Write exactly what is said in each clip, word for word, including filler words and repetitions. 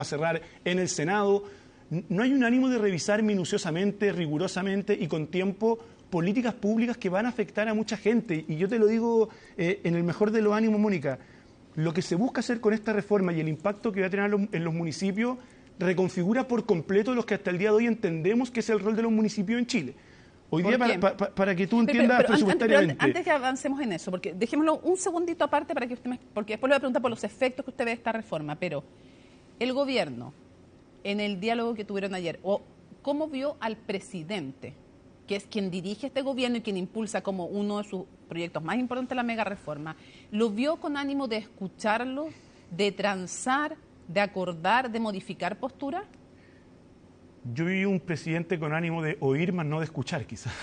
a cerrar en el Senado. No hay un ánimo de revisar minuciosamente, rigurosamente y con tiempo políticas públicas que van a afectar a mucha gente. Y yo te lo digo eh, en el mejor de los ánimos, Mónica. Lo que se busca hacer con esta reforma y el impacto que va a tener en los municipios reconfigura por completo los que hasta el día de hoy entendemos que es el rol de los municipios en Chile. Hoy día, para, para, para que tú entiendas pero, pero, presupuestariamente... Antes, antes que avancemos en eso, porque dejémoslo un segundito aparte, para que usted me, porque después le voy a preguntar por los efectos que usted ve de esta reforma, pero el gobierno, en el diálogo que tuvieron ayer, o ¿cómo vio al presidente, que es quien dirige este gobierno y quien impulsa como uno de sus proyectos más importantes la mega reforma? ¿Lo vio con ánimo de escucharlo, de transar, de acordar, de modificar postura? Yo vi un presidente con ánimo de oír, más no de escuchar, quizás.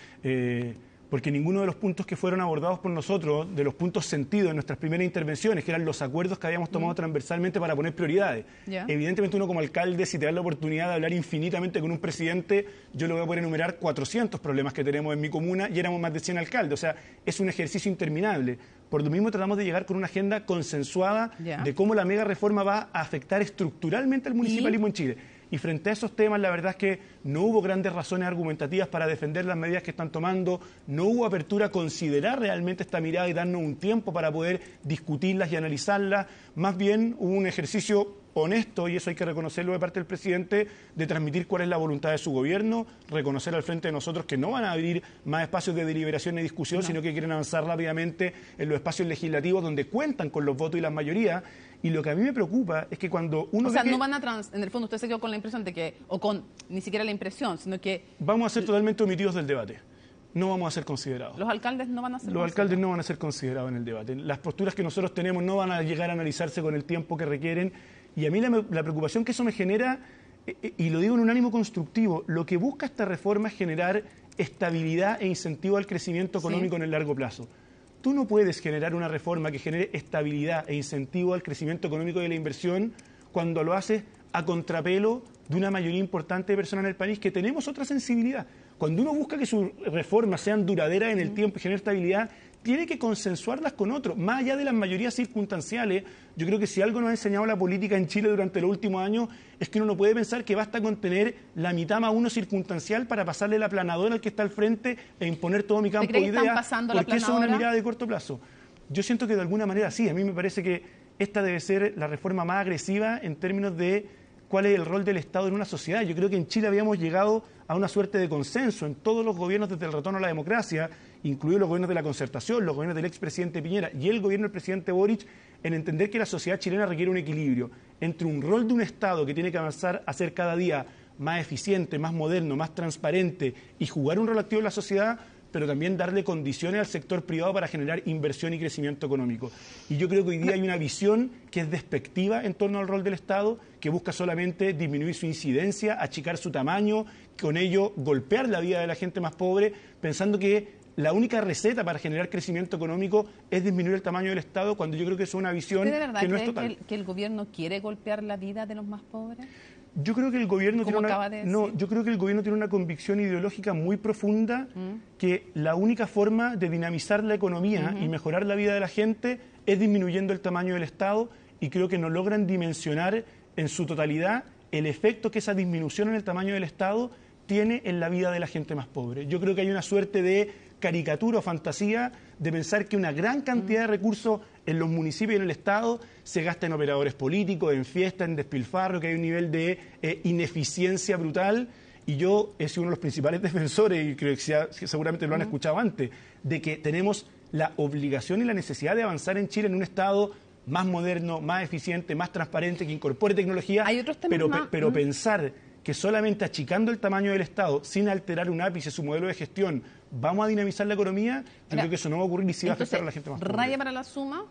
Eh, porque ninguno de los puntos que fueron abordados por nosotros, de los puntos sentidos en nuestras primeras intervenciones, que eran los acuerdos que habíamos tomado mm. transversalmente para poner prioridades. Yeah. Evidentemente uno como alcalde, si te da la oportunidad de hablar infinitamente con un presidente, yo le voy a poder enumerar cuatrocientos problemas que tenemos en mi comuna y éramos más de cien alcaldes. O sea, es un ejercicio interminable. Por lo mismo tratamos de llegar con una agenda consensuada yeah. de cómo la mega reforma va a afectar estructuralmente al municipalismo ¿Y? en Chile. Y frente a esos temas, la verdad es que no hubo grandes razones argumentativas para defender las medidas que están tomando, no hubo apertura a considerar realmente esta mirada y darnos un tiempo para poder discutirlas y analizarlas. Más bien hubo un ejercicio honesto, y eso hay que reconocerlo de parte del presidente, de transmitir cuál es la voluntad de su gobierno, reconocer al frente de nosotros que no van a abrir más espacios de deliberación y discusión, no. sino que quieren avanzar rápidamente en los espacios legislativos donde cuentan con los votos y las mayorías. Y lo que a mí me preocupa es que cuando uno... O sea, que no van a... Trans, en el fondo usted se quedó con la impresión de que... O con ni siquiera la impresión, sino que... Vamos a ser totalmente omitidos del debate. No vamos a ser considerados. ¿Los alcaldes no van a ser Los alcaldes no van a ser considerados en el debate. Las posturas que nosotros tenemos no van a llegar a analizarse con el tiempo que requieren. Y a mí la, la preocupación que eso me genera, eh, y lo digo en un ánimo constructivo, lo que busca esta reforma es generar estabilidad e incentivo al crecimiento económico sí. en el largo plazo. Tú no puedes generar una reforma que genere estabilidad e incentivo al crecimiento económico de la inversión cuando lo haces a contrapelo de una mayoría importante de personas en el país que tenemos otra sensibilidad. Cuando uno busca que sus reformas sean duraderas en el tiempo y generen estabilidad, tiene que consensuarlas con otros. Más allá de las mayorías circunstanciales, yo creo que si algo nos ha enseñado la política en Chile durante los últimos años es que uno no puede pensar que basta con tener la mitad más uno circunstancial para pasarle la planadora al que está al frente e imponer todo mi campo de ideas, porque eso es una mirada de corto plazo. Yo siento que de alguna manera sí, a mí me parece que esta debe ser la reforma más agresiva en términos de cuál es el rol del Estado en una sociedad. Yo creo que en Chile habíamos llegado a una suerte de consenso en todos los gobiernos desde el retorno a la democracia, incluidos los gobiernos de la concertación, los gobiernos del expresidente Piñera y el gobierno del presidente Boric, en entender que la sociedad chilena requiere un equilibrio entre un rol de un Estado que tiene que avanzar a ser cada día más eficiente, más moderno, más transparente y jugar un rol activo en la sociedad, pero también darle condiciones al sector privado para generar inversión y crecimiento económico. Y yo creo que hoy día hay una visión que es despectiva en torno al rol del Estado, que busca solamente disminuir su incidencia, achicar su tamaño, con ello golpear la vida de la gente más pobre, pensando que la única receta para generar crecimiento económico es disminuir el tamaño del Estado, cuando yo creo que eso es una visión ¿de verdad que no es cree total. Que el, que el gobierno quiere golpear la vida de los más pobres? Yo creo que el gobierno tiene una, no, yo creo que el gobierno tiene una convicción ideológica muy profunda ¿Mm? que la única forma de dinamizar la economía uh-huh. y mejorar la vida de la gente es disminuyendo el tamaño del Estado, y creo que no logran dimensionar en su totalidad el efecto que esa disminución en el tamaño del Estado tiene en la vida de la gente más pobre. Yo creo que hay una suerte de caricatura o fantasía de pensar que una gran cantidad de recursos en los municipios y en el Estado se gasta en operadores políticos, en fiestas, en despilfarro, que hay un nivel de eh, ineficiencia brutal. Y yo he sido uno de los principales defensores, y creo que sea, seguramente lo han escuchado antes, de que tenemos la obligación y la necesidad de avanzar en Chile en un Estado más moderno, más eficiente, más transparente, que incorpore tecnología, ¿Hay otros temas pero, más? pero ¿Mm? pensar que solamente achicando el tamaño del Estado, sin alterar un ápice su modelo de gestión, vamos a dinamizar la economía, yo Ahora, creo que eso no va a ocurrir y sí va a afectar a la gente más pobre. Raya para la suma,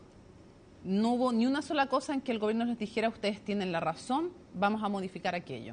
no hubo ni una sola cosa en que el gobierno les dijera ustedes tienen la razón, vamos a modificar aquello.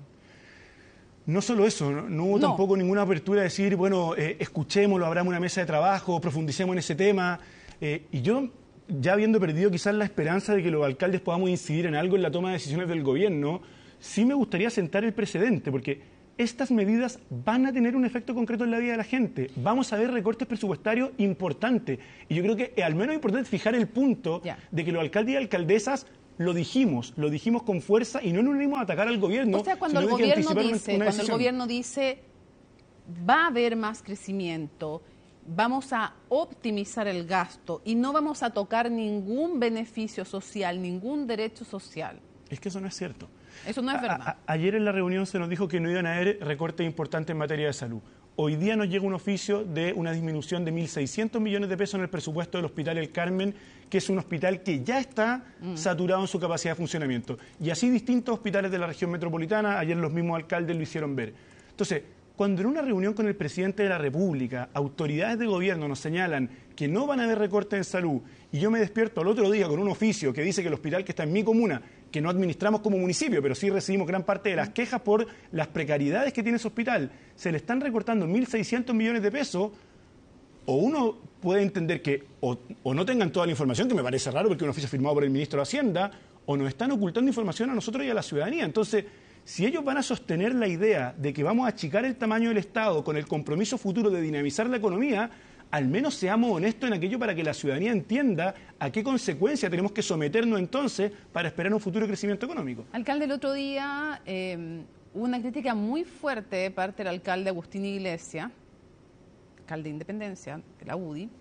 No solo eso, no, no hubo no. tampoco ninguna apertura a decir, bueno, eh, escuchémoslo, abramos una mesa de trabajo, profundicemos en ese tema. Eh, y yo, ya habiendo perdido quizás la esperanza de que los alcaldes podamos incidir en algo en la toma de decisiones del gobierno, sí me gustaría sentar el precedente, porque estas medidas van a tener un efecto concreto en la vida de la gente. Vamos a ver recortes presupuestarios importantes. Y yo creo que al menos es importante fijar el punto yeah. de que los alcaldes y alcaldesas lo dijimos, lo dijimos con fuerza y no nos unimos a atacar al gobierno. O sea, cuando, el gobierno, dice, una, una cuando el gobierno dice va a haber más crecimiento, vamos a optimizar el gasto y no vamos a tocar ningún beneficio social, ningún derecho social. Es que eso no es cierto. Eso no es verdad. A, a, ayer en la reunión se nos dijo que no iban a haber recortes importantes en materia de salud. Hoy día nos llega un oficio de una disminución de mil seiscientos millones de pesos en el presupuesto del Hospital El Carmen, que es un hospital que ya está mm. saturado en su capacidad de funcionamiento. Y así distintos hospitales de la región metropolitana, ayer los mismos alcaldes lo hicieron ver. Entonces, cuando en una reunión con el presidente de la República, autoridades de gobierno nos señalan que no van a haber recortes en salud, y yo me despierto al otro día con un oficio que dice que el hospital que está en mi comuna, que no administramos como municipio, pero sí recibimos gran parte de las quejas por las precariedades que tiene ese hospital, se le están recortando mil seiscientos millones de pesos, o uno puede entender que o, o no tengan toda la información, que me parece raro porque es un oficio firmado por el ministro de Hacienda, o nos están ocultando información a nosotros y a la ciudadanía. Entonces, si ellos van a sostener la idea de que vamos a achicar el tamaño del Estado con el compromiso futuro de dinamizar la economía, al menos seamos honestos en aquello para que la ciudadanía entienda a qué consecuencia tenemos que someternos entonces para esperar un futuro crecimiento económico. Alcalde, el otro día eh, hubo una crítica muy fuerte de parte del alcalde Agustín Iglesias, alcalde de Independencia, de la U D I,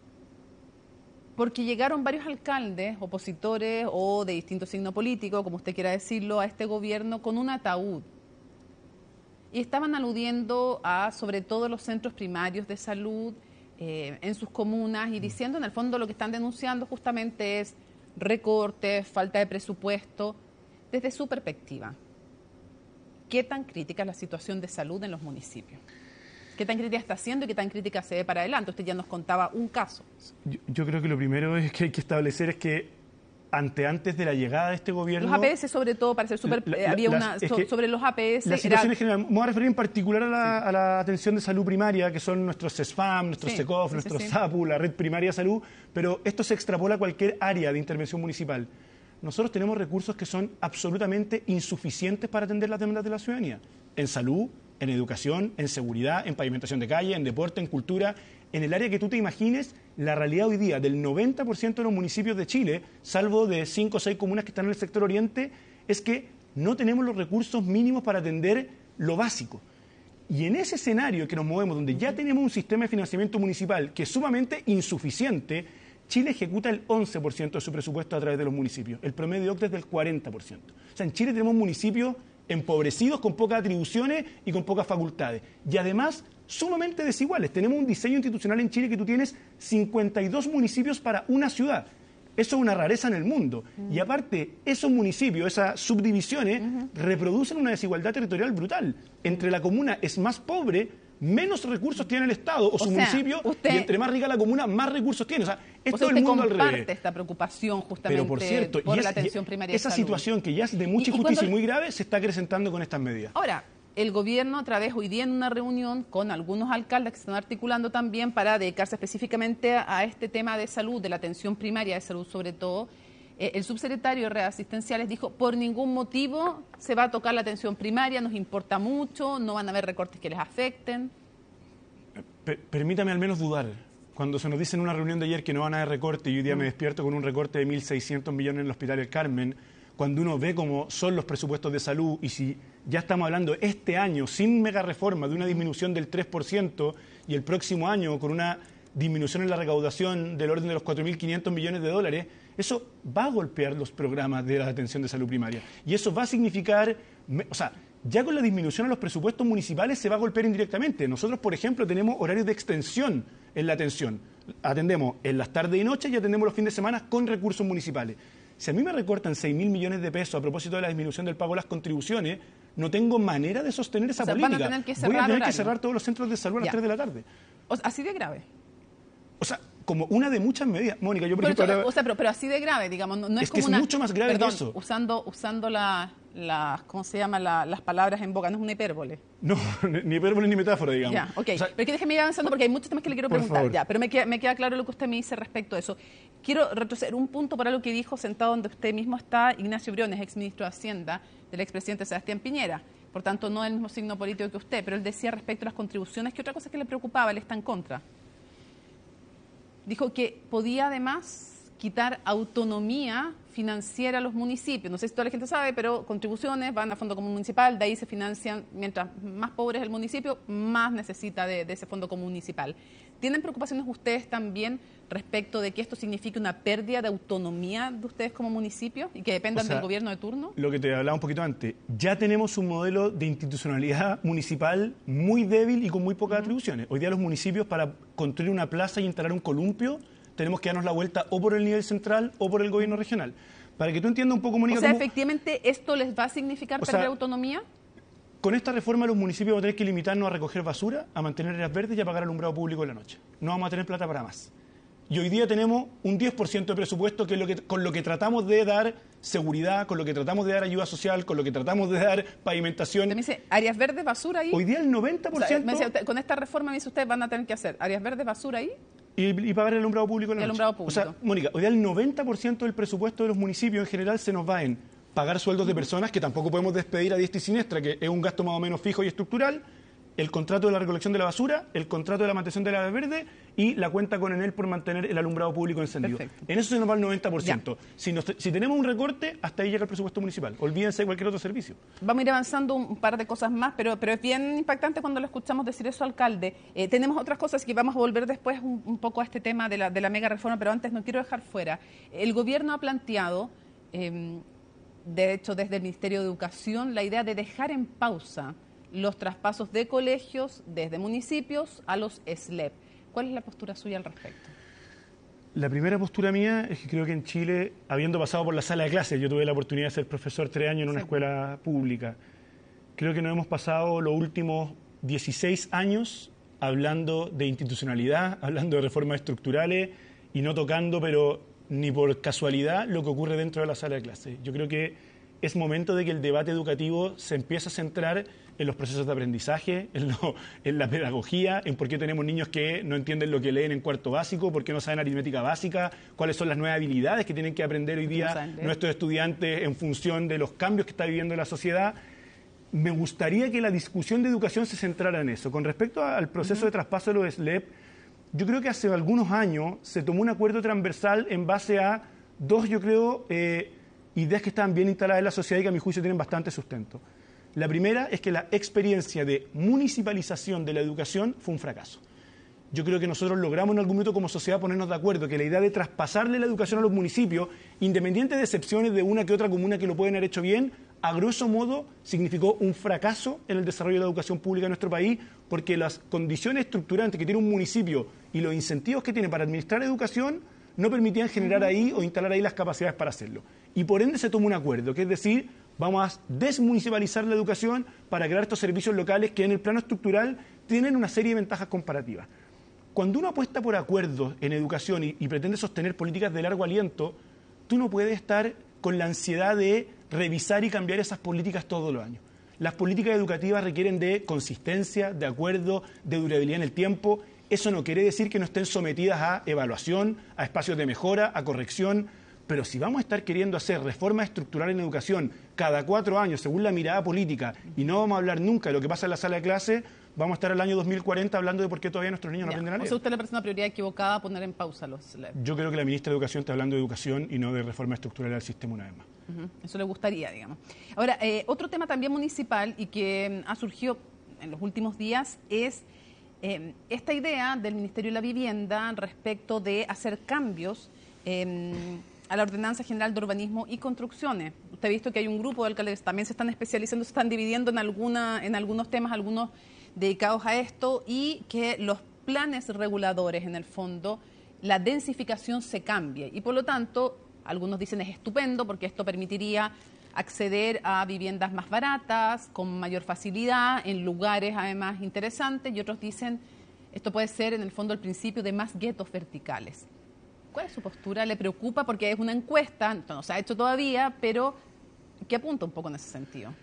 porque llegaron varios alcaldes, opositores o de distinto signo político, como usted quiera decirlo, a este gobierno con un ataúd. Y estaban aludiendo a, sobre todo, los centros primarios de salud eh, en sus comunas y diciendo, en el fondo, lo que están denunciando justamente es recortes, falta de presupuesto. Desde su perspectiva, ¿qué tan crítica es la situación de salud en los municipios? ¿Qué tan crítica está haciendo y qué tan crítica se ve para adelante? Usted ya nos contaba un caso. Yo, yo creo que lo primero es que hay que establecer es que ante antes de la llegada de este gobierno... Los A P S, sobre todo, para ser súper... Eh, había las, una... So, sobre los A P S... La situación era... en general... Me voy a referir en particular a la, sí. a la atención de salud primaria, que son nuestros CESFAM, nuestros sí, SECOF, sí, nuestros sí, sí. SAPU, la Red Primaria de Salud, pero esto se extrapola a cualquier área de intervención municipal. Nosotros tenemos recursos que son absolutamente insuficientes para atender las demandas de la ciudadanía. En salud, en educación, en seguridad, en pavimentación de calle, en deporte, en cultura, en el área que tú te imagines. La realidad hoy día del noventa por ciento de los municipios de Chile, salvo de cinco o seis comunas que están en el sector oriente, es que no tenemos los recursos mínimos para atender lo básico. Y en ese escenario que nos movemos, donde ya tenemos un sistema de financiamiento municipal que es sumamente insuficiente, Chile ejecuta el once por ciento de su presupuesto a través de los municipios. El promedio de O C D E es del cuarenta por ciento. O sea, en Chile tenemos municipios empobrecidos, con pocas atribuciones y con pocas facultades. Y además, sumamente desiguales. Tenemos un diseño institucional en Chile que tú tienes cincuenta y dos municipios para una ciudad. Eso es una rareza en el mundo. Uh-huh. Y aparte, esos municipios, esas subdivisiones, uh-huh. reproducen una desigualdad territorial brutal. Entre la comuna es más pobre, menos recursos tiene el Estado o, o su sea, municipio, usted, y entre más rica la comuna, más recursos tiene. O sea, es o todo sea, el mundo al revés. Comparte esta preocupación justamente Pero por, cierto, por y es, la atención primaria esa de salud. Situación que ya es de mucha y, injusticia y, y, y muy grave se está acrecentando con estas medidas. Ahora, el gobierno a través hoy día en una reunión con algunos alcaldes que se están articulando también para dedicarse específicamente a, a este tema de salud, de la atención primaria de salud sobre todo, eh, el subsecretario de redes asistenciales dijo, por ningún motivo se va a tocar la atención primaria, nos importa mucho, no van a haber recortes que les afecten. Permítame al menos dudar. Cuando se nos dice en una reunión de ayer que no van a haber recorte y hoy día mm. me despierto con un recorte de mil seiscientos millones en el Hospital El Carmen, cuando uno ve cómo son los presupuestos de salud y si ya estamos hablando este año sin mega reforma de una disminución del tres por ciento y el próximo año con una disminución en la recaudación del orden de los cuatro mil quinientos millones de dólares, eso va a golpear los programas de la atención de salud primaria. Y eso va a significar, o sea, ya con la disminución en los presupuestos municipales se va a golpear indirectamente. Nosotros, por ejemplo, tenemos horarios de extensión en la atención. Atendemos en las tardes y noches y atendemos los fines de semana con recursos municipales. Si a mí me recortan seis mil millones de pesos a propósito de la disminución del pago de las contribuciones, no tengo manera de sostener esa o sea, política. Van a tener que cerrar Voy a tener horario. que cerrar todos los centros de salud a las ya. tres de la tarde. O sea, así de grave. O sea, como una de muchas medidas. Mónica, yo por pero, ejemplo... Ahora, o sea, pero, pero así de grave, digamos. No, no es, es como que es una, mucho más grave perdón, que eso. Usando, usando la, la, ¿cómo se llama? La, las palabras en boca, no es una hipérbole. No, ni hipérbole ni metáfora, digamos. Ya, ok. O sea, pero que déjeme ir avanzando porque hay muchos temas que le quiero preguntar. Favor. Ya, pero me queda, me queda claro lo que usted me dice respecto a eso. Quiero retroceder un punto para lo que dijo sentado donde usted mismo está, Ignacio Briones, exministro de Hacienda del expresidente Sebastián Piñera. Por tanto, no del mismo signo político que usted, pero él decía respecto a las contribuciones que otra cosa que le preocupaba, él está en contra. Dijo que podía además quitar autonomía financiera a los municipios. No sé si toda la gente sabe, pero contribuciones van a fondo común municipal, de ahí se financian, mientras más pobre es el municipio, más necesita de, de ese fondo común municipal. ¿Tienen preocupaciones ustedes también respecto de que esto signifique una pérdida de autonomía de ustedes como municipio y que dependan o sea, del gobierno de turno? Lo que te hablaba un poquito antes, ya tenemos un modelo de institucionalidad municipal muy débil y con muy pocas uh-huh. atribuciones. Hoy día los municipios, para construir una plaza y instalar un columpio, tenemos que darnos la vuelta o por el nivel central o por el gobierno regional. Para que tú entiendas un poco, Mónica... O sea, cómo... efectivamente, ¿esto les va a significar o perder sea, autonomía? Con esta reforma los municipios van a tener que limitarnos a recoger basura, a mantener áreas verdes y a pagar alumbrado público en la noche. No vamos a tener plata para más. Y hoy día tenemos un diez por ciento de presupuesto, que es lo que, con lo que tratamos de dar seguridad, con lo que tratamos de dar ayuda social, con lo que tratamos de dar pavimentación. ¿Me dice áreas verdes, basura ahí? Hoy día el noventa por ciento... O sea, me dice usted, con esta reforma, me dice usted, van a tener que hacer áreas verdes, basura ahí. Y, y pagar el alumbrado público en la el noche. Alumbrado público. O sea, Mónica, hoy día el noventa por ciento del presupuesto de los municipios en general se nos va en pagar sueldos de personas que tampoco podemos despedir a diestra y siniestra, que es un gasto más o menos fijo y estructural, el contrato de la recolección de la basura, el contrato de la mantención de la área verde y la cuenta con Enel por mantener el alumbrado público encendido. Perfecto. En eso se nos va el noventa por ciento. Si, nos, si tenemos un recorte, hasta ahí llega el presupuesto municipal. Olvídense de cualquier otro servicio. Vamos a ir avanzando un par de cosas más, pero, pero es bien impactante cuando lo escuchamos decir eso, alcalde. Eh, tenemos otras cosas que vamos a volver después un, un poco a este tema de la, de la mega reforma, pero antes no quiero dejar fuera. El gobierno ha planteado... Eh, de hecho, desde el Ministerio de Educación, la idea de dejar en pausa los traspasos de colegios desde municipios a los S L E P. ¿Cuál es la postura suya al respecto? La primera postura mía es que creo que en Chile, habiendo pasado por la sala de clases, yo tuve la oportunidad de ser profesor tres años en una sí. escuela pública, creo que nos hemos pasado los últimos dieciséis años hablando de institucionalidad, hablando de reformas estructurales y no tocando, pero... ni por casualidad, lo que ocurre dentro de la sala de clases. Yo creo que es momento de que el debate educativo se empiece a centrar en los procesos de aprendizaje, en, lo, en la pedagogía, en por qué tenemos niños que no entienden lo que leen en cuarto básico, por qué no saben aritmética básica, cuáles son las nuevas habilidades que tienen que aprender hoy día nuestros estudiantes en función de los cambios que está viviendo la sociedad. Me gustaría que la discusión de educación se centrara en eso. Con respecto al proceso uh-huh. de traspaso de los S L E P, yo creo que hace algunos años se tomó un acuerdo transversal en base a dos, yo creo, eh, ideas que estaban bien instaladas en la sociedad y que a mi juicio tienen bastante sustento. La primera es que la experiencia de municipalización de la educación fue un fracaso. Yo creo que nosotros logramos en algún momento como sociedad ponernos de acuerdo que la idea de traspasarle la educación a los municipios, independiente de excepciones de una que otra comuna que lo pueden haber hecho bien, a grosso modo significó un fracaso en el desarrollo de la educación pública en nuestro país, porque las condiciones estructurantes que tiene un municipio y los incentivos que tiene para administrar educación no permitían generar ahí o instalar ahí las capacidades para hacerlo. Y por ende se tomó un acuerdo, que es decir, vamos a desmunicipalizar la educación para crear estos servicios locales que en el plano estructural tienen una serie de ventajas comparativas. Cuando uno apuesta por acuerdos en educación y, y pretende sostener políticas de largo aliento, tú no puedes estar con la ansiedad de revisar y cambiar esas políticas todos los años. Las políticas educativas requieren de consistencia, de acuerdo, de durabilidad en el tiempo. Eso no quiere decir que no estén sometidas a evaluación, a espacios de mejora, a corrección. Pero si vamos a estar queriendo hacer reformas estructurales en educación cada cuatro años, según la mirada política, y no vamos a hablar nunca de lo que pasa en la sala de clase, vamos a estar al año dos mil cuarenta hablando de por qué todavía nuestros niños no ya, aprenden a leer. O sea, ¿usted le parece una prioridad equivocada poner en pausa los S L E P? Yo creo que la ministra de Educación está hablando de educación y no de reforma estructural del sistema una vez más. Uh-huh. Eso le gustaría, digamos. Ahora, eh, otro tema también municipal y que ha surgido en los últimos días es eh, esta idea del Ministerio de la Vivienda respecto de hacer cambios eh, a la Ordenanza General de Urbanismo y Construcciones. Usted ha visto que hay un grupo de alcaldes que también se están especializando, se están dividiendo en, alguna, en algunos temas, algunos dedicados a esto, y que los planes reguladores, en el fondo, la densificación se cambie. Y por lo tanto, algunos dicen es estupendo porque esto permitiría acceder a viviendas más baratas, con mayor facilidad, en lugares además interesantes, y otros dicen esto puede ser en el fondo el principio de más guetos verticales. ¿Cuál es su postura? ¿Le preocupa? Porque es una encuesta, no se ha hecho todavía, pero ¿qué apunta un poco en ese sentido?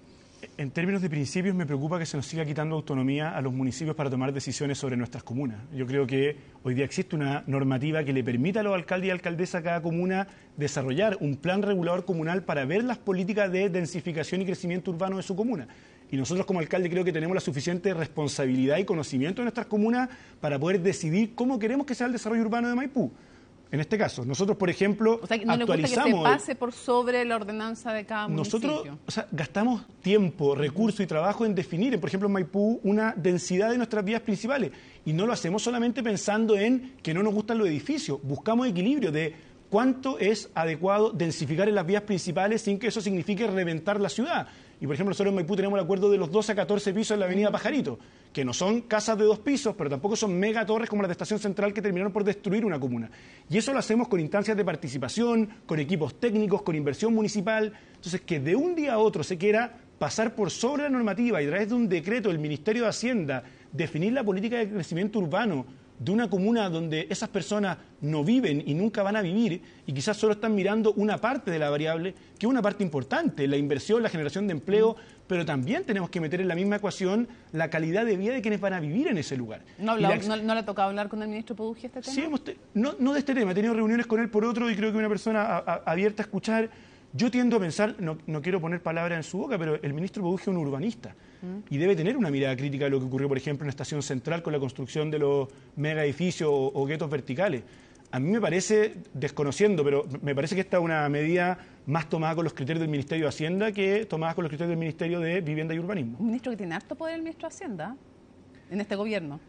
En términos de principios, me preocupa que se nos siga quitando autonomía a los municipios para tomar decisiones sobre nuestras comunas. Yo creo que hoy día existe una normativa que le permita a los alcaldes y alcaldesas de cada comuna desarrollar un plan regulador comunal para ver las políticas de densificación y crecimiento urbano de su comuna. Y nosotros como alcalde creo que tenemos la suficiente responsabilidad y conocimiento de nuestras comunas para poder decidir cómo queremos que sea el desarrollo urbano de Maipú. en este caso. Nosotros, por ejemplo, o sea, no actualizamos... le gusta que se pase por sobre la ordenanza de cada municipio. Nosotros, o sea, gastamos tiempo, recursos y trabajo en definir, por ejemplo, en Maipú, una densidad de nuestras vías principales. Y no lo hacemos solamente pensando en que no nos gustan los edificios. Buscamos equilibrio de cuánto es adecuado densificar en las vías principales sin que eso signifique reventar la ciudad. Y, por ejemplo, nosotros en Maipú tenemos el acuerdo de los doce a catorce pisos en la avenida Pajarito, que no son casas de dos pisos, pero tampoco son mega torres como las de Estación Central que terminaron por destruir una comuna. Y eso lo hacemos con instancias de participación, con equipos técnicos, con inversión municipal. Entonces, que de un día a otro se quiera pasar por sobre la normativa y a través de un decreto del Ministerio de Hacienda definir la política de crecimiento urbano de una comuna donde esas personas no viven y nunca van a vivir y quizás solo están mirando una parte de la variable, que es una parte importante, la inversión, la generación de empleo, pero también tenemos que meter en la misma ecuación la calidad de vida de quienes van a vivir en ese lugar. ¿No, hablado, la, no, ¿no le ha tocado hablar con el ministro Produje este tema? Sí, hemos te, no, no de este tema, he tenido reuniones con él por otro y creo que una persona a, a, abierta a escuchar. Yo tiendo a pensar, no, no quiero poner palabras en su boca, pero el ministro Produje es un urbanista mm. y debe tener una mirada crítica de lo que ocurrió, por ejemplo, en Estación Central con la construcción de los mega edificios o, o guetos verticales. A mí me parece, desconociendo, pero me parece que esta es una medida más tomada con los criterios del Ministerio de Hacienda que tomada con los criterios del Ministerio de Vivienda y Urbanismo. Un ministro que tiene harto poder, el ministro de Hacienda, en este gobierno.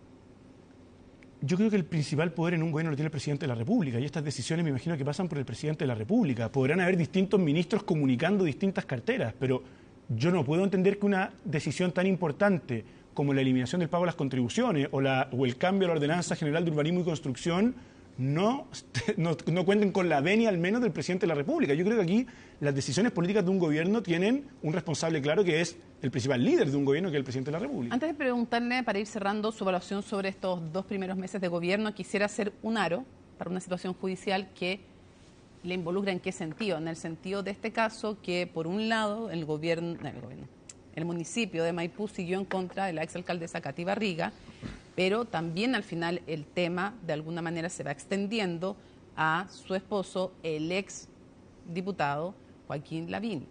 Yo creo que el principal poder en un gobierno lo tiene el presidente de la República y estas decisiones me imagino que pasan por el presidente de la República. Podrán haber distintos ministros comunicando distintas carteras, pero yo no puedo entender que una decisión tan importante como la eliminación del pago de las contribuciones o, la, o el cambio a la Ordenanza General de Urbanismo y Construcción no, no, no cuenten con la venia al menos del presidente de la República. Yo creo que aquí las decisiones políticas de un gobierno tienen un responsable claro que es el principal líder de un gobierno, que es el presidente de la República. Antes de preguntarle, para ir cerrando su evaluación sobre estos dos primeros meses de gobierno, quisiera hacer un aro para una situación judicial que le involucra en qué sentido. En el sentido de este caso, que por un lado el gobierno, el, gobierno, el municipio de Maipú siguió en contra de la exalcaldesa Katy Barriga, pero también al final el tema de alguna manera se va extendiendo a su esposo, el ex diputado Joaquín Lavín.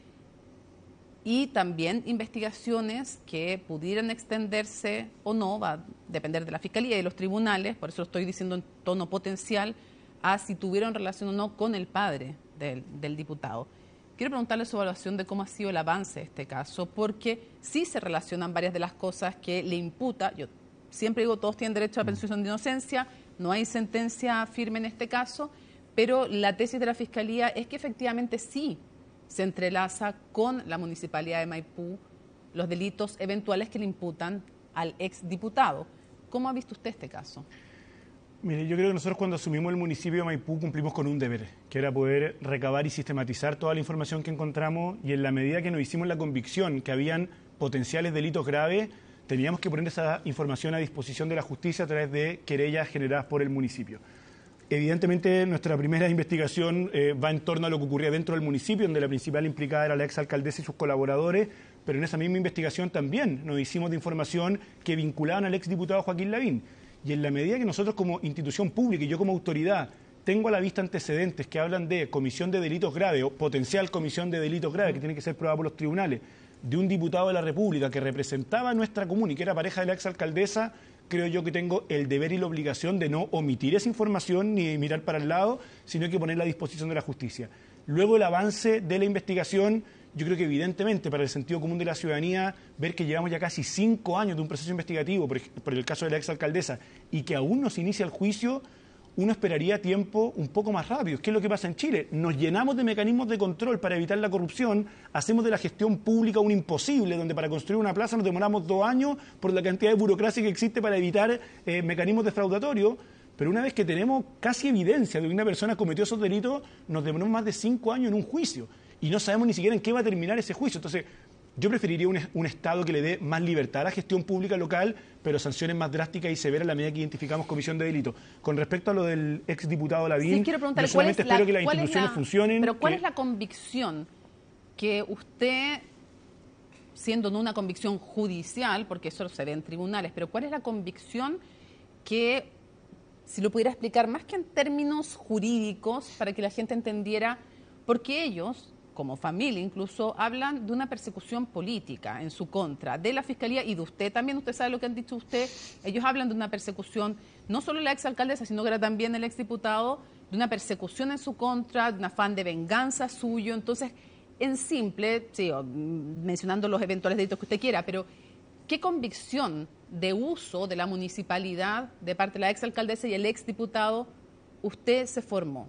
Y también investigaciones que pudieran extenderse o no, va a depender de la Fiscalía y de los tribunales, por eso lo estoy diciendo en tono potencial, a si tuvieron relación o no con el padre del, del diputado. Quiero preguntarle su evaluación de cómo ha sido el avance de este caso, porque sí se relacionan varias de las cosas que le imputa. Yo siempre digo, todos tienen derecho a la presunción de inocencia, no hay sentencia firme en este caso, pero la tesis de la Fiscalía es que efectivamente sí se entrelaza con la Municipalidad de Maipú los delitos eventuales que le imputan al exdiputado. ¿Cómo ha visto usted este caso? Mire, yo creo que nosotros cuando asumimos el municipio de Maipú cumplimos con un deber, que era poder recabar y sistematizar toda la información que encontramos y en la medida que nos hicimos la convicción que habían potenciales delitos graves, teníamos que poner esa información a disposición de la justicia a través de querellas generadas por el municipio. Evidentemente, nuestra primera investigación eh, va en torno a lo que ocurría dentro del municipio, donde la principal implicada era la exalcaldesa y sus colaboradores, pero en esa misma investigación también nos hicimos de información que vinculaban al exdiputado Joaquín Lavín. Y en la medida que nosotros como institución pública y yo como autoridad tengo a la vista antecedentes que hablan de comisión de delitos graves o potencial comisión de delitos graves que tiene que ser probada por los tribunales, de un diputado de la República que representaba a nuestra comuna y que era pareja de la exalcaldesa, creo yo que tengo el deber y la obligación de no omitir esa información ni mirar para el lado, sino que ponerla a disposición de la justicia. Luego el avance de la investigación, yo creo que evidentemente para el sentido común de la ciudadanía, ver que llevamos ya casi cinco años de un proceso investigativo, por, por el caso de la exalcaldesa, y que aún no se inicia el juicio, uno esperaría tiempo un poco más rápido. ¿Qué es lo que pasa en Chile? Nos llenamos de mecanismos de control para evitar la corrupción, hacemos de la gestión pública un imposible, donde para construir una plaza nos demoramos dos años por la cantidad de burocracia que existe para evitar eh, mecanismos defraudatorios, pero una vez que tenemos casi evidencia de que una persona cometió esos delitos, nos demoramos más de cinco años en un juicio y no sabemos ni siquiera en qué va a terminar ese juicio. Entonces, yo preferiría un, un Estado que le dé más libertad a la gestión pública local, pero sanciones más drásticas y severas a la medida que identificamos comisión de delito. Con respecto a lo del exdiputado Lavín, sí, yo solamente espero la, que las instituciones la, funcionen. Pero ¿cuál que... es la convicción que usted, siendo no una convicción judicial, porque eso se ve en tribunales, pero cuál es la convicción que, si lo pudiera explicar más que en términos jurídicos, para que la gente entendiera por qué ellos como familia incluso, hablan de una persecución política en su contra, de la Fiscalía y de usted también. Usted sabe lo que han dicho usted. Ellos hablan de una persecución, no solo la exalcaldesa, sino que era también el exdiputado, de una persecución en su contra, de un afán de venganza suyo. Entonces, en simple, sí, mencionando los eventuales delitos que usted quiera, pero ¿qué convicción de uso de la municipalidad de parte de la exalcaldesa y el exdiputado usted se formó?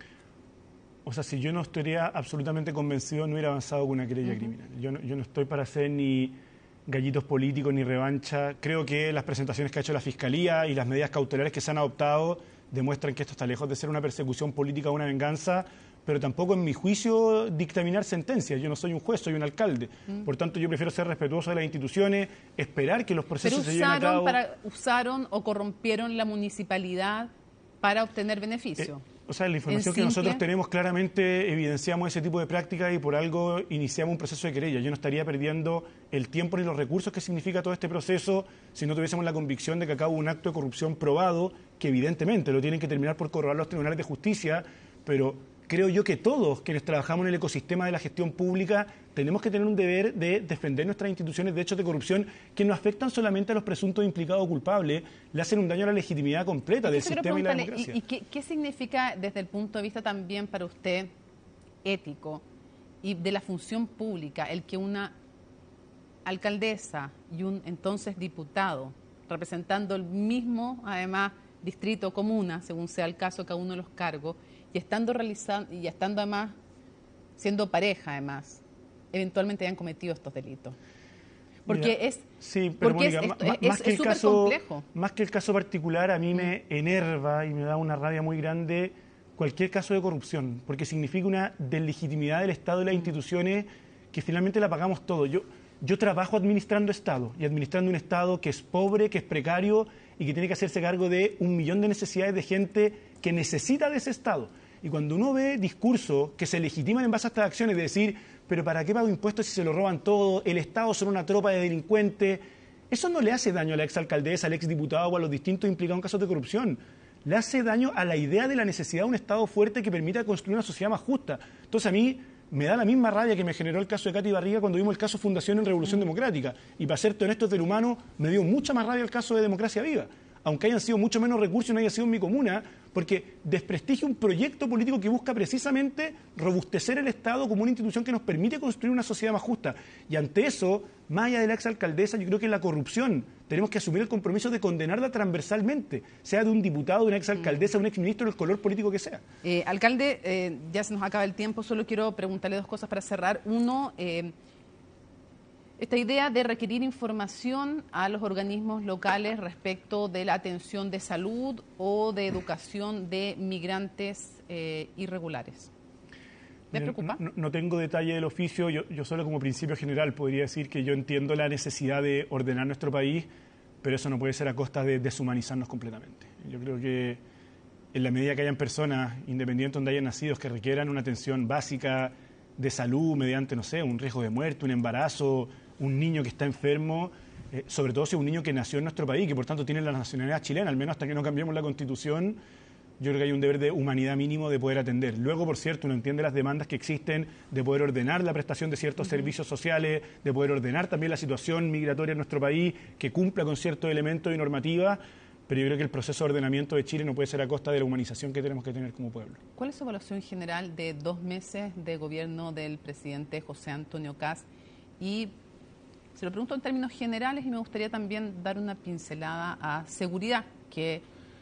O sea, si yo no estaría absolutamente convencido, no hubiera avanzado con una querella uh-huh. criminal. Yo no, yo no estoy para hacer ni gallitos políticos ni revancha. Creo que las presentaciones que ha hecho la Fiscalía y las medidas cautelares que se han adoptado demuestran que esto está lejos de ser una persecución política o una venganza, pero tampoco en mi juicio dictaminar sentencias. Yo no soy un juez, soy un alcalde. Uh-huh. Por tanto, yo prefiero ser respetuoso de las instituciones, esperar que los procesos pero se lleven a cabo. Para, ¿Usaron o corrompieron la municipalidad para obtener beneficio? Eh, O sea, la información que nosotros tenemos claramente evidenciamos ese tipo de prácticas y por algo iniciamos un proceso de querella. Yo no estaría perdiendo el tiempo ni los recursos que significa todo este proceso si no tuviésemos la convicción de que acá hubo un acto de corrupción probado, que evidentemente lo tienen que terminar por corroborar los tribunales de justicia, pero creo yo que todos quienes trabajamos en el ecosistema de la gestión pública tenemos que tener un deber de defender nuestras instituciones de hechos de corrupción que no afectan solamente a los presuntos implicados o culpables, le hacen un daño a la legitimidad completa del sistema y la democracia. ¿Y, y qué, qué significa desde el punto de vista también para usted ético y de la función pública el que una alcaldesa y un entonces diputado, representando el mismo, además, distrito o comuna, según sea el caso, cada uno de los cargos, y estando realizando y estando además siendo pareja además, eventualmente hayan cometido estos delitos? Porque Mira, es sí, pero porque Mónica, es, más, es, más que es el caso complejo. Más que el caso particular, a mí me enerva y me da una rabia muy grande cualquier caso de corrupción, porque significa una deslegitimidad del Estado y las instituciones que finalmente la pagamos todo. Yo, yo trabajo administrando Estado y administrando un Estado que es pobre, que es precario y que tiene que hacerse cargo de un millón de necesidades de gente que necesita de ese Estado. Y cuando uno ve discursos que se legitiman en base a estas acciones de decir, pero ¿para qué pago impuestos si se lo roban todo? El Estado son una tropa de delincuentes. Eso no le hace daño a la exalcaldesa, al exdiputado o a los distintos implicados en casos de corrupción. Le hace daño a la idea de la necesidad de un Estado fuerte que permita construir una sociedad más justa. Entonces a mí me da la misma rabia que me generó el caso de Katy Barriga cuando vimos el caso Fundación en Revolución Democrática. Y para serte honesto del humano, me dio mucha más rabia el caso de Democracia Viva. Aunque hayan sido mucho menos recursos y no haya sido en mi comuna, porque desprestigia un proyecto político que busca precisamente robustecer el Estado como una institución que nos permite construir una sociedad más justa. Y ante eso, más allá de la exalcaldesa, yo creo que la corrupción tenemos que asumir el compromiso de condenarla transversalmente, sea de un diputado, de una exalcaldesa, de un exministro, del color político que sea. Eh, alcalde, eh, ya se nos acaba el tiempo, solo quiero preguntarle dos cosas para cerrar. Uno, eh, esta idea de requerir información a los organismos locales respecto de la atención de salud o de educación de migrantes eh, irregulares. ¿Le preocupa? No, no tengo detalle del oficio, yo, yo solo como principio general podría decir que yo entiendo la necesidad de ordenar nuestro país, pero eso no puede ser a costa de deshumanizarnos completamente. Yo creo que en la medida que hayan personas, independientes donde hayan nacido, que requieran una atención básica de salud mediante, no sé, un riesgo de muerte, un embarazo, un niño que está enfermo, eh, sobre todo si es un niño que nació en nuestro país, que por tanto tiene la nacionalidad chilena, al menos hasta que no cambiemos la Constitución, yo creo que hay un deber de humanidad mínimo de poder atender. Luego, por cierto, uno entiende las demandas que existen de poder ordenar la prestación de ciertos uh-huh. servicios sociales, de poder ordenar también la situación migratoria en nuestro país, que cumpla con ciertos elementos y normativas, pero yo creo que el proceso de ordenamiento de Chile no puede ser a costa de la humanización que tenemos que tener como pueblo. ¿Cuál es su evaluación general de dos meses de gobierno del presidente José Antonio Kast? Y se lo pregunto en términos generales y me gustaría también dar una pincelada a seguridad, que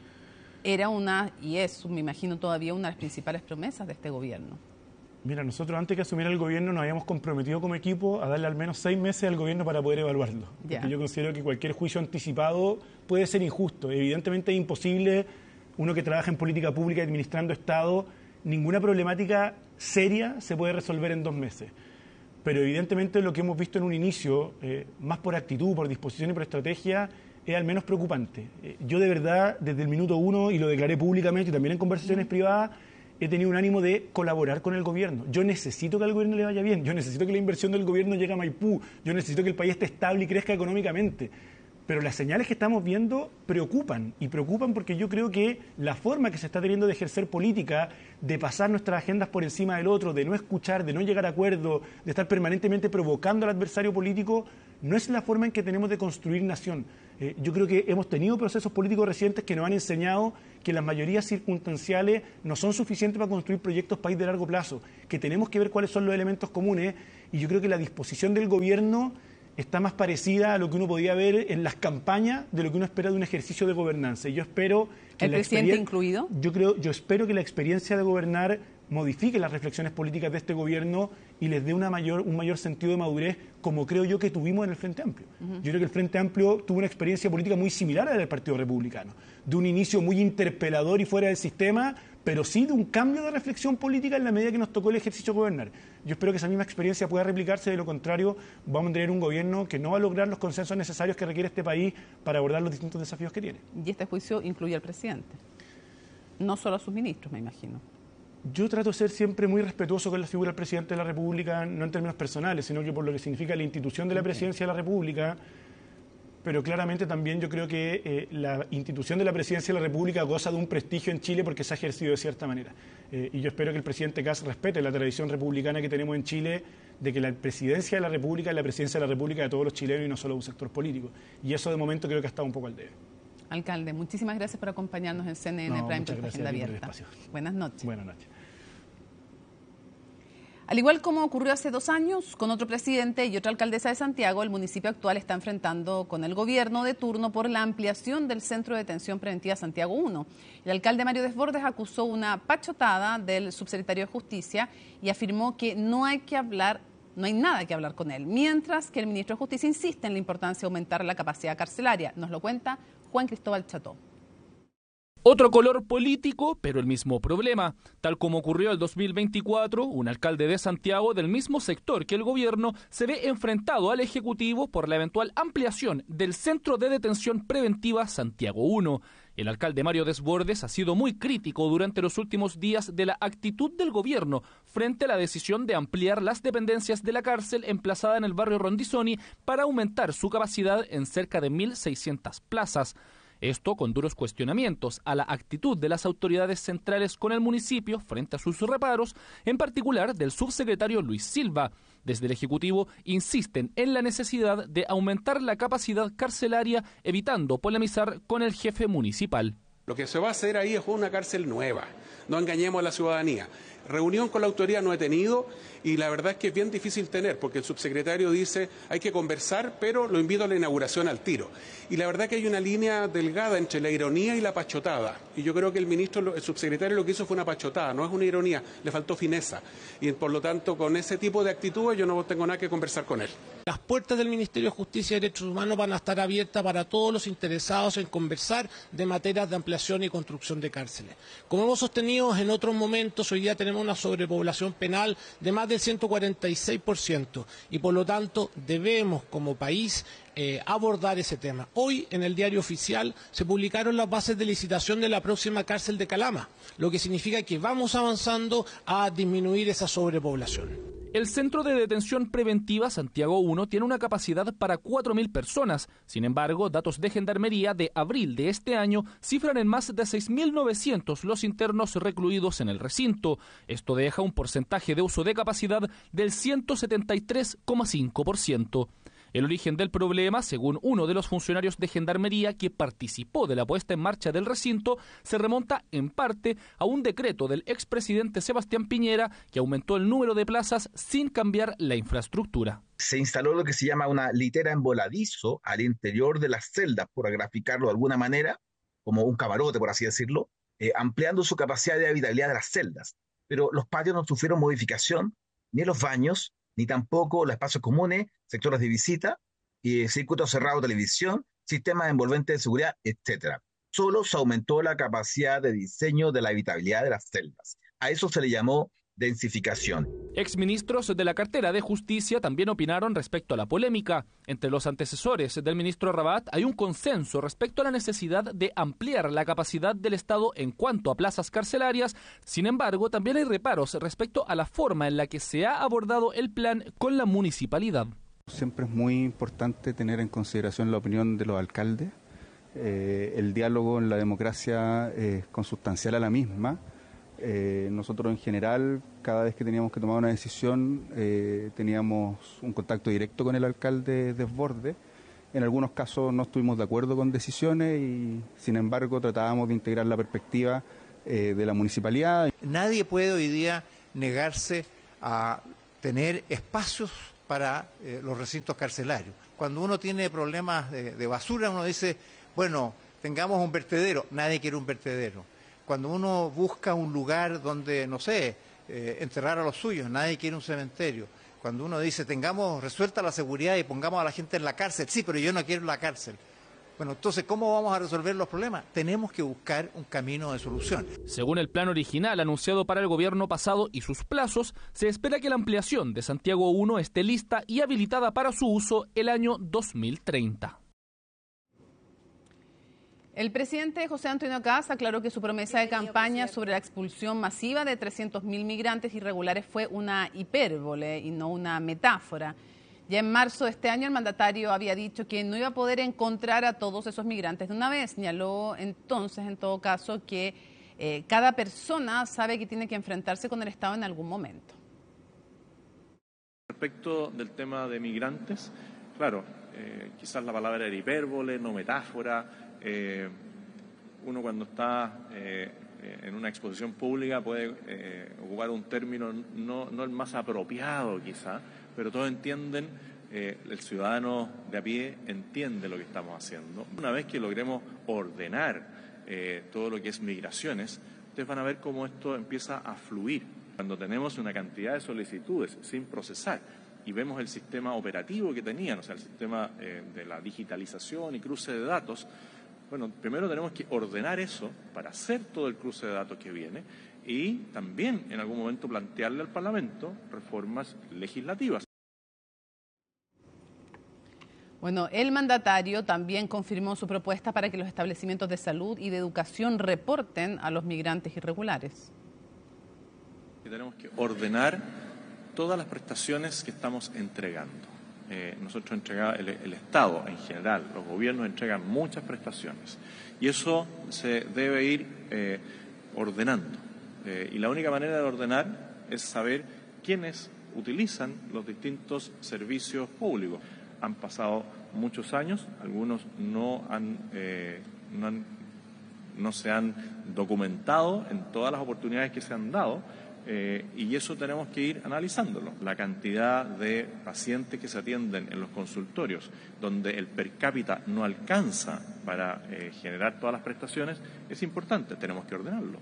era una, y es, me imagino todavía, una de las principales promesas de este gobierno. Mira, nosotros antes que asumiera el gobierno nos habíamos comprometido como equipo a darle al menos seis meses al gobierno para poder evaluarlo. Porque yeah. yo considero que cualquier juicio anticipado puede ser injusto. Evidentemente es imposible, uno que trabaja en política pública y administrando Estado, ninguna problemática seria se puede resolver en dos meses. Pero evidentemente lo que hemos visto en un inicio, eh, más por actitud, por disposición y por estrategia, es al menos preocupante. Eh, yo de verdad, desde el minuto uno, y lo declaré públicamente y también en conversaciones mm. privadas, he tenido un ánimo de colaborar con el gobierno. Yo necesito que al gobierno le vaya bien, yo necesito que la inversión del gobierno llegue a Maipú, yo necesito que el país esté estable y crezca económicamente. pero las señales que estamos viendo preocupan, y preocupan porque yo creo que la forma que se está teniendo de ejercer política, de pasar nuestras agendas por encima del otro, de no escuchar, de no llegar a acuerdo, de estar permanentemente provocando al adversario político, no es la forma en que tenemos de construir nación. Eh, yo creo que hemos tenido procesos políticos recientes que nos han enseñado que las mayorías circunstanciales no son suficientes para construir proyectos país de largo plazo, que tenemos que ver cuáles son los elementos comunes, y yo creo que la disposición del gobierno está más parecida a lo que uno podía ver en las campañas de lo que uno espera de un ejercicio de gobernanza. Y yo espero que ¿El la presidente incluido? Yo creo, yo espero que la experiencia de gobernar modifique las reflexiones políticas de este gobierno y les dé una mayor, un mayor sentido de madurez, como creo yo que tuvimos en el Frente Amplio. Uh-huh. Yo creo que el Frente Amplio tuvo una experiencia política muy similar a la del Partido Republicano, de un inicio muy interpelador y fuera del sistema, pero sí de un cambio de reflexión política en la medida que nos tocó el ejercicio de gobernar. Yo espero que esa misma experiencia pueda replicarse, de lo contrario vamos a tener un gobierno que no va a lograr los consensos necesarios que requiere este país para abordar los distintos desafíos que tiene. Y este juicio incluye al presidente, no solo a sus ministros, me imagino. Yo trato de ser siempre muy respetuoso con la figura del presidente de la República, no en términos personales, sino que por lo que significa la institución de la presidencia de la República, pero claramente también yo creo que eh, la institución de la presidencia de la República goza de un prestigio en Chile porque se ha ejercido de cierta manera. Eh, y yo espero que el presidente Kast respete la tradición republicana que tenemos en Chile, de que la presidencia de la República es la presidencia de la República de todos los chilenos y no solo de un sector político. Y eso de momento creo que ha estado un poco al debe. Alcalde, muchísimas gracias por acompañarnos en C N N no, Prime por Agenda Abierta. Buenas noches. Buenas noches. Al igual como ocurrió hace dos años con otro presidente y otra alcaldesa de Santiago, el municipio actual está enfrentando con el gobierno de turno por la ampliación del Centro de Detención Preventiva Santiago uno. El alcalde Mario Desbordes acusó una pachotada del subsecretario de Justicia y afirmó que no hay que hablar, no hay nada que hablar con él, mientras que el ministro de Justicia insiste en la importancia de aumentar la capacidad carcelaria. Nos lo cuenta Juan Cristóbal Cható. Otro color político, pero el mismo problema. Tal como ocurrió el dos mil veinticuatro, un alcalde de Santiago del mismo sector que el gobierno se ve enfrentado al Ejecutivo por la eventual ampliación del Centro de Detención Preventiva Santiago uno. El alcalde Mario Desbordes ha sido muy crítico durante los últimos días de la actitud del gobierno frente a la decisión de ampliar las dependencias de la cárcel emplazada en el barrio Rondizoni para aumentar su capacidad en cerca de mil seiscientas plazas. Esto con duros cuestionamientos a la actitud de las autoridades centrales con el municipio frente a sus reparos, en particular del subsecretario Luis Silva. Desde el Ejecutivo insisten en la necesidad de aumentar la capacidad carcelaria, evitando polemizar con el jefe municipal. Lo que se va a hacer ahí es una cárcel nueva, no engañemos a la ciudadanía. Reunión con la autoridad no he tenido y la verdad es que es bien difícil tener porque el subsecretario dice hay que conversar, pero lo invito a la inauguración al tiro. Y la verdad que hay una línea delgada entre la ironía y la pachotada. Y yo creo que el ministro, el subsecretario lo que hizo fue una pachotada, no es una ironía, le faltó fineza. Y por lo tanto con ese tipo de actitudes yo no tengo nada que conversar con él. Las puertas del Ministerio de Justicia y Derechos Humanos van a estar abiertas para todos los interesados en conversar de materias de ampliación y construcción de cárceles. Como hemos sostenido en otros momentos, hoy día tenemos una sobrepoblación penal de más del ciento cuarenta y seis por ciento y por lo tanto debemos como país eh, abordar ese tema. Hoy en el diario oficial se publicaron las bases de licitación de la próxima cárcel de Calama, lo que significa que vamos avanzando a disminuir esa sobrepoblación. El Centro de Detención Preventiva Santiago uno tiene una capacidad para cuatro mil personas. Sin embargo, datos de Gendarmería de abril de este año cifran en más de seis mil novecientos los internos recluidos en el recinto. Esto deja un porcentaje de uso de capacidad del ciento setenta y tres coma cinco por ciento. El origen del problema, según uno de los funcionarios de Gendarmería que participó de la puesta en marcha del recinto, se remonta en parte a un decreto del expresidente Sebastián Piñera que aumentó el número de plazas sin cambiar la infraestructura. Se instaló lo que se llama una litera en voladizo al interior de las celdas, por graficarlo de alguna manera, como un camarote, por así decirlo, eh, ampliando su capacidad de habitabilidad de las celdas. Pero los patios no sufrieron modificación, ni los baños, ni tampoco los espacios comunes, sectores de visita, y circuitos cerrados de televisión, sistemas envolventes de seguridad, etcétera. Solo se aumentó la capacidad de diseño de la habitabilidad de las celdas. A eso se le llamó densificación. Exministros de la cartera de Justicia también opinaron respecto a la polémica. Entre los antecesores del ministro Rabat hay un consenso respecto a la necesidad de ampliar la capacidad del Estado en cuanto a plazas carcelarias. Sin embargo, también hay reparos respecto a la forma en la que se ha abordado el plan con la municipalidad. Siempre es muy importante tener en consideración la opinión de los alcaldes. Eh, el diálogo en la democracia es consustancial a la misma. Eh, nosotros en general, cada vez que teníamos que tomar una decisión, eh, teníamos un contacto directo con el alcalde Desbordes. En algunos casos no estuvimos de acuerdo con decisiones y, sin embargo, tratábamos de integrar la perspectiva eh, de la municipalidad. Nadie puede hoy día negarse a tener espacios para eh, los recintos carcelarios. Cuando uno tiene problemas de, de basura, uno dice, bueno, tengamos un vertedero. Nadie quiere un vertedero. Cuando uno busca un lugar donde, no sé, eh, enterrar a los suyos, nadie quiere un cementerio. Cuando uno dice, tengamos resuelta la seguridad y pongamos a la gente en la cárcel, sí, pero yo no quiero la cárcel. Bueno, entonces, ¿cómo vamos a resolver los problemas? Tenemos que buscar un camino de solución. Según el plan original anunciado para el gobierno pasado y sus plazos, se espera que la ampliación de Santiago uno esté lista y habilitada para su uso el año dos mil treinta. El presidente José Antonio Kast aclaró que su promesa de campaña sobre la expulsión masiva de trescientos mil migrantes irregulares fue una hipérbole y no una metáfora. Ya en marzo de este año el mandatario había dicho que no iba a poder encontrar a todos esos migrantes de una vez. Señaló entonces, en todo caso, que eh, cada persona sabe que tiene que enfrentarse con el Estado en algún momento. Respecto del tema de migrantes, claro, eh, quizás la palabra era hipérbole, no metáfora. Eh, uno cuando está eh, en una exposición pública puede eh, ocupar un término no, no el más apropiado quizá, pero todos entienden, eh, el ciudadano de a pie entiende lo que estamos haciendo. Una vez que logremos ordenar eh, todo lo que es migraciones, ustedes van a ver cómo esto empieza a fluir. Cuando tenemos una cantidad de solicitudes sin procesar y vemos el sistema operativo que tenían, o sea, el sistema eh, de la digitalización y cruce de datos, bueno, primero tenemos que ordenar eso para hacer todo el cruce de datos que viene y también en algún momento plantearle al Parlamento reformas legislativas. Bueno, el mandatario también confirmó su propuesta para que los establecimientos de salud y de educación reporten a los migrantes irregulares. Tenemos que ordenar todas las prestaciones que estamos entregando. Eh, nosotros entregamos, el, el Estado en general, los gobiernos entregan muchas prestaciones y eso se debe ir eh, ordenando. Eh, y la única manera de ordenar es saber quiénes utilizan los distintos servicios públicos. Han pasado muchos años, algunos no han, eh, no han, no se han documentado en todas las oportunidades que se han dado. Eh, y eso tenemos que ir analizándolo. La cantidad de pacientes que se atienden en los consultorios, donde el per cápita no alcanza para eh, generar todas las prestaciones, es importante, tenemos que ordenarlo.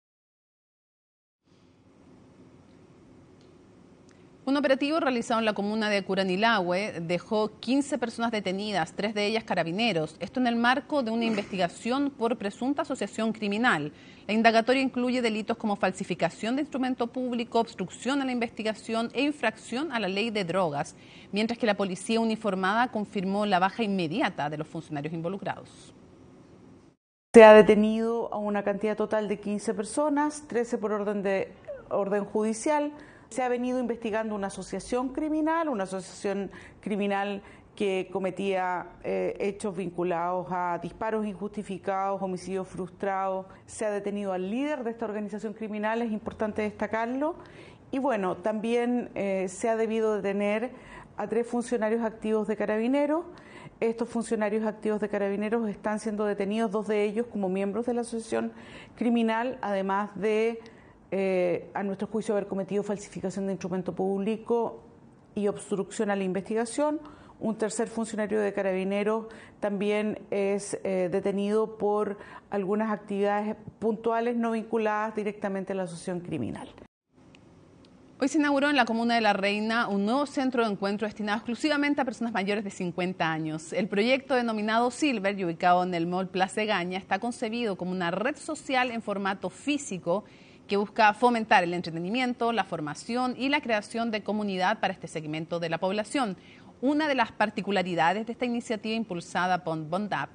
Un operativo realizado en la comuna de Curanilahue dejó quince personas detenidas, tres de ellas carabineros. Esto en el marco de una investigación por presunta asociación criminal. La indagatoria incluye delitos como falsificación de instrumento público, obstrucción a la investigación e infracción a la ley de drogas, mientras que la policía uniformada confirmó la baja inmediata de los funcionarios involucrados. Se ha detenido a una cantidad total de quince personas, trece por orden de orden judicial. Se ha venido investigando una asociación criminal, una asociación criminal que cometía eh, hechos vinculados a disparos injustificados, homicidios frustrados. Se ha detenido al líder de esta organización criminal, es importante destacarlo. Y bueno, también eh, se ha debido detener a tres funcionarios activos de Carabineros. Estos funcionarios activos de Carabineros están siendo detenidos, dos de ellos como miembros de la asociación criminal, además de Eh, a nuestro juicio haber cometido falsificación de instrumento público y obstrucción a la investigación. Un tercer funcionario de Carabineros también es eh, detenido por algunas actividades puntuales no vinculadas directamente a la asociación criminal. Hoy se inauguró en la comuna de La Reina un nuevo centro de encuentro destinado exclusivamente a personas mayores de cincuenta años. El proyecto denominado Silver y ubicado en el Mall Plaza Egaña está concebido como una red social en formato físico que busca fomentar el entretenimiento, la formación y la creación de comunidad para este segmento de la población. Una de las particularidades de esta iniciativa impulsada por Bondap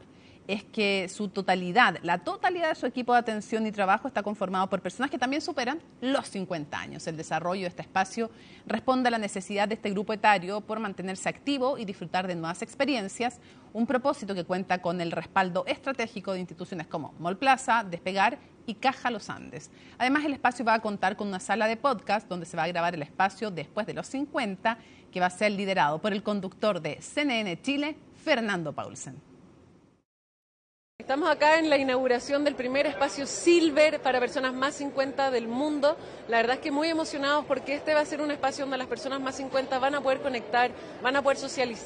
es que su totalidad, la totalidad de su equipo de atención y trabajo está conformado por personas que también superan los cincuenta años. El desarrollo de este espacio responde a la necesidad de este grupo etario por mantenerse activo y disfrutar de nuevas experiencias, un propósito que cuenta con el respaldo estratégico de instituciones como Mall Plaza, Despegar y Caja Los Andes. Además, el espacio va a contar con una sala de podcast donde se va a grabar el espacio después de los cincuenta, que va a ser liderado por el conductor de C N N Chile, Fernando Paulsen. Estamos acá en la inauguración del primer espacio Silver para personas más cincuenta del mundo. La verdad es que muy emocionados porque este va a ser un espacio donde las personas más cincuenta van a poder conectar, van a poder socializar.